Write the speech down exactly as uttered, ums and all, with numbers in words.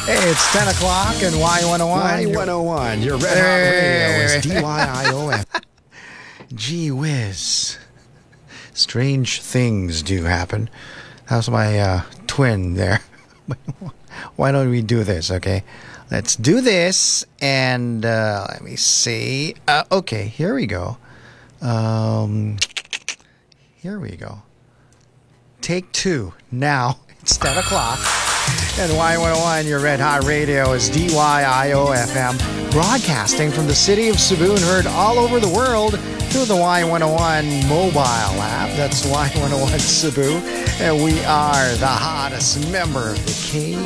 Hey, it's ten o'clock and Y one oh one. Y one oh one, your red hot radio is D Y I O F. Gee whiz. Strange things do happen. How's my uh, twin there? Why don't we do this, okay? Let's do this, and uh, let me see. Uh, okay, here we go. Um, here we go. Take two. Now, it's ten o'clock. And Y one oh one, your red hot radio, is D Y I O F M, broadcasting from the city of Cebu and heard all over the world through the Y one oh one mobile app. That's Y one oh one Cebu. And we are the hottest member of the K